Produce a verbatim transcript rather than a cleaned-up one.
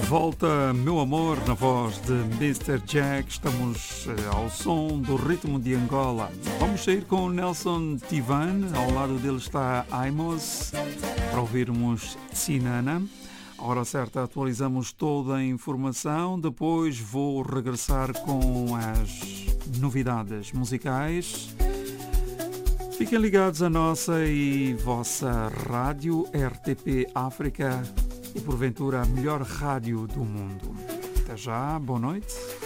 Volta, meu amor, na voz de mister Jack. Estamos ao som do ritmo de Angola. Vamos sair com o Nelson Tivan. Ao lado dele está Aimos, para ouvirmos Tsinana. À hora certa atualizamos toda a informação. Depois vou regressar com as novidades musicais. Fiquem ligados à nossa e vossa rádio R T P África e porventura a melhor rádio do mundo. Até já, boa noite.